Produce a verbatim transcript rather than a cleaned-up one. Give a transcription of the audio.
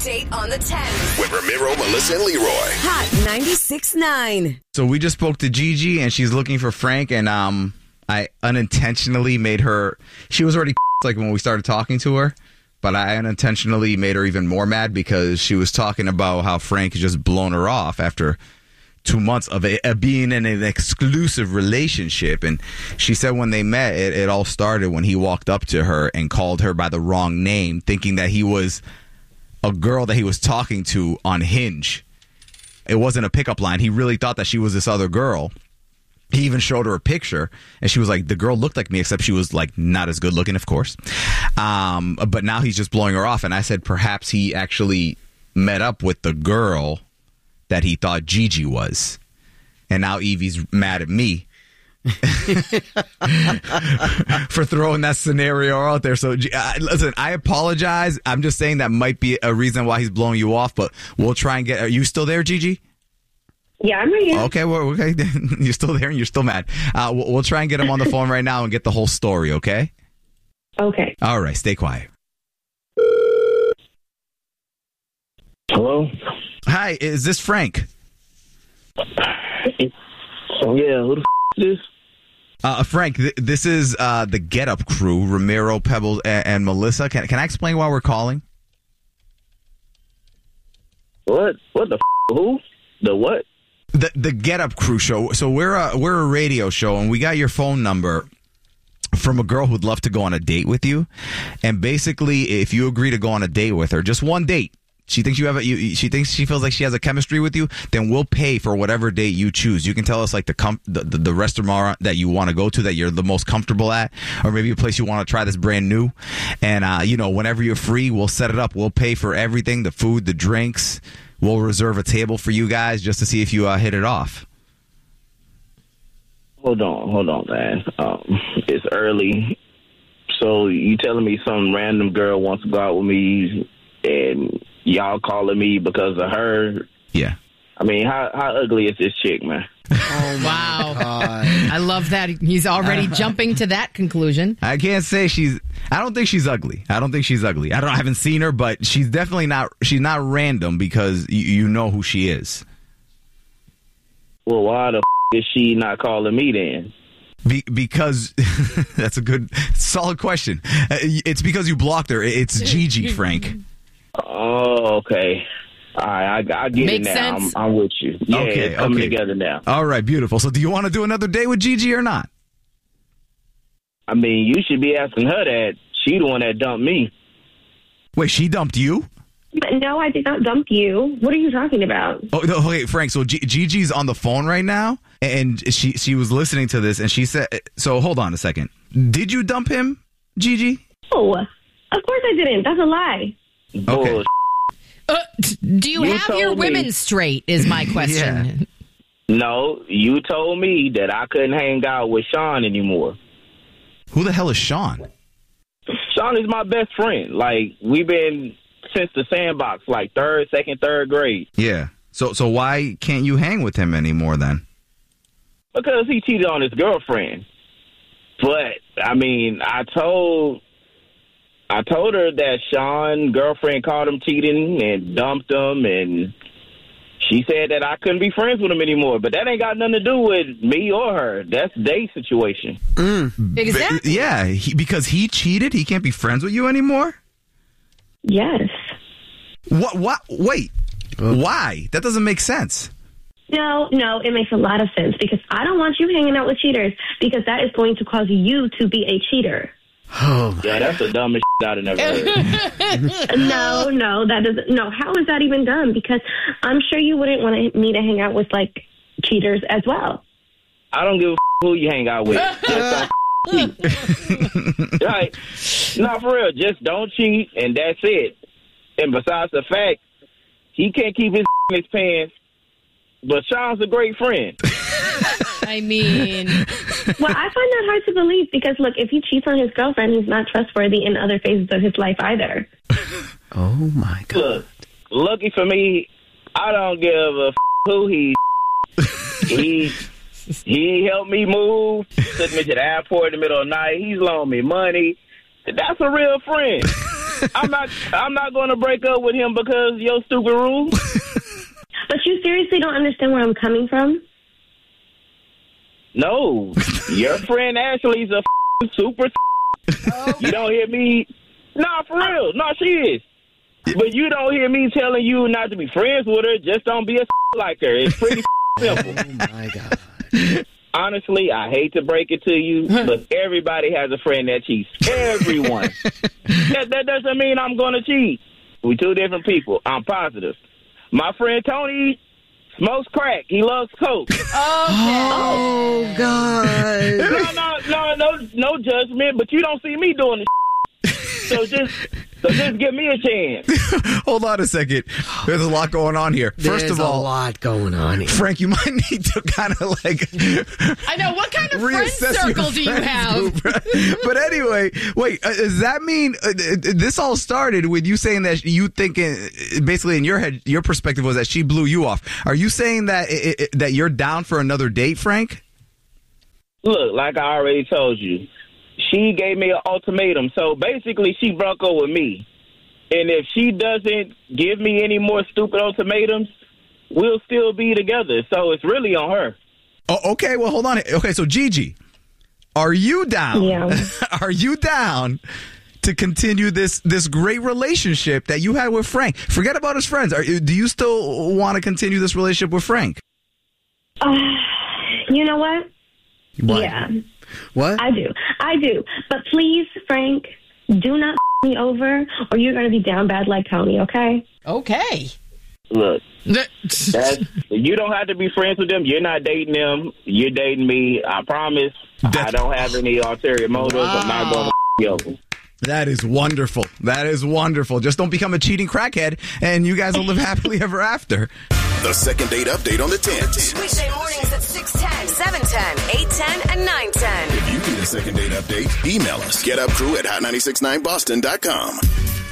Update on the tens. With Ramiro, Melissa, and Leroy. Hot ninety-six point nine. So we just spoke to Gigi, and she's looking for Frank, and um, I unintentionally made her... She was already like when we started talking to her, but I unintentionally made her even more mad because she was talking about how Frank had just blown her off after two months of a, a being in an exclusive relationship. And she said when they met, it, it all started when he walked up to her and called her by the wrong name, thinking that he was a girl that he was talking to on Hinge. It wasn't a pickup line. He really thought that she was this other girl. He even showed her a picture, and she was like, the girl looked like me, except she was like not as good looking, of course. Um, but now he's just blowing her off. And I said perhaps he actually met up with the girl that he thought Gigi was. And now Evie's mad at me for throwing that scenario out there. So uh, listen, I apologize. I'm just saying that might be a reason why he's blowing you off, but we'll try and get... Are you still there, Gigi? Yeah, I'm right here. Okay, well, okay. You're still there and you're still mad. Uh, we'll, we'll try and get him on the phone right now and get the whole story, okay? Okay. All right, stay quiet. Hello? Hi, is this Frank? Yeah, who the f*** is this? Uh, Frank, th- this is uh, the Get Up crew, Ramiro, Pebbles, and, and Melissa. Can, can I explain why we're calling? What? What the f***? Who? The what? The the Get Up crew show. So we're a, we're a radio show, and we got your phone number from a girl who'd love to go on a date with you. And basically, if you agree to go on a date with her, just one date, she thinks you have a, you, she thinks she feels like she has a chemistry with you, then we'll pay for whatever date you choose. You can tell us like the com- the, the, the restaurant that you want to go to that you're the most comfortable at, or maybe a place you want to try that's brand new. And uh, you know, whenever you're free, we'll set it up. We'll pay for everything, the food, the drinks. We'll reserve a table for you guys just to see if you uh, hit it off. Hold on, hold on, man. Um, it's early. So you telling me some random girl wants to go out with me and y'all calling me because of her? Yeah. I mean, how how ugly is this chick, man? Oh, wow. I love that. He's already jumping to that conclusion. I can't say she's... I don't think she's ugly. I don't think she's ugly. I don't. I haven't seen her, but she's definitely not... She's not random because you, you know who she is. Well, why the f*** is she not calling me then? Be, because... That's a good... Solid question. Uh, It's because you blocked her. It's Gigi, Frank. Oh, okay. All right, I, I get Makes it now. I'm, sense. I'm with you. Yeah, Okay, it's coming okay. together now. All right, beautiful. So do you want to do another date with Gigi or not? I mean, you should be asking her that. She the one that dumped me. Wait, she dumped you? No, I did not dump you. What are you talking about? Oh, no, okay, Frank. So G- Gigi's on the phone right now, and she she was listening to this, and she said, so hold on a second. Did you dump him, Gigi? Oh, of course I didn't. That's a lie. Okay. Bull- Uh, do you, You have your told me. women straight, is my question. No, you told me that I couldn't hang out with Sean anymore. Who the hell is Sean? Sean is my best friend. Like, we've been since the sandbox, like third, second, third grade. Yeah. So so why can't you hang with him anymore then? Because he cheated on his girlfriend. But, I mean, I told... I told her that Sean's girlfriend caught him cheating and dumped him, and she said that I couldn't be friends with him anymore. But that ain't got nothing to do with me or her. That's their situation. Exactly. Yeah, he, because he cheated, he can't be friends with you anymore? Yes. What? What? Wait. Why? That doesn't make sense. No, no, it makes a lot of sense because I don't want you hanging out with cheaters because that is going to cause you to be a cheater. Oh, yeah, that's the dumbest shit I've never heard. No, no, that doesn't. No, how is that even done? Because I'm sure you wouldn't want me to hang out with like cheaters as well. I don't give a f- who you hang out with. Just don't cheat. Right? No, for real. Just don't cheat, and that's it. And besides the fact, he can't keep his in his pants, but Sean's a great friend. I mean... Well, I find that hard to believe because, look, if he cheats on his girlfriend, he's not trustworthy in other phases of his life either. Oh, my God. Look, lucky for me, I don't give a f- who he He he helped me move, took me to the airport in the middle of the night. He's loaned me money. That's a real friend. I'm not. I'm not going to break up with him because of your stupid rules. But you seriously don't understand where I'm coming from? No, your friend Ashley's a f- super. Oh. You don't hear me? Nah, for real. No, she is. But you don't hear me telling you not to be friends with her. Just don't be a f- like her. It's pretty f- simple. Oh my God. Honestly, I hate to break it to you, but everybody has a friend that cheats. Everyone. that, that doesn't mean I'm going to cheat. We're two different people. I'm positive. My friend Tony smokes crack. He loves coke. Okay. Oh, God. No, no, no, no, no judgment, but you don't see me doing the So just... So just give me a chance. Hold on a second. There's a lot going on here. First There's of all, a lot going on here. Frank, you might need to kind of like. I know. What kind of friend reassess circle your do you friend have? group. But anyway, wait. Uh, does that mean uh, this all started with you saying that you thinking basically in your head, your perspective was that she blew you off? Are you saying that it, it, that you're down for another date, Frank? Look, like I already told you. She gave me an ultimatum. So basically, she broke up with me. And if she doesn't give me any more stupid ultimatums, we'll still be together. So it's really on her. Oh, okay. Well, hold on. Okay, so Gigi, are you down? Yeah. Are you down to continue this this great relationship that you had with Frank? Forget about his friends. Are, do you still want to continue this relationship with Frank? Uh, you know what? What? Yeah. What? I do. I do. But please, Frank, do not f- me over or you're going to be down bad like Tony, okay? Okay. Look, that's, you don't have to be friends with them. You're not dating them. You're dating me. I promise. I don't have any ulterior motives. Wow. I'm not going to f- you over. That is wonderful. That is wonderful. Just don't become a cheating crackhead, and you guys will live happily ever after. The second date update on the tens. Weekday mornings at six ten, seven ten, eight ten, and nine ten. If you need a second date update, email us. Get up crew at hot nine six nine boston dot com.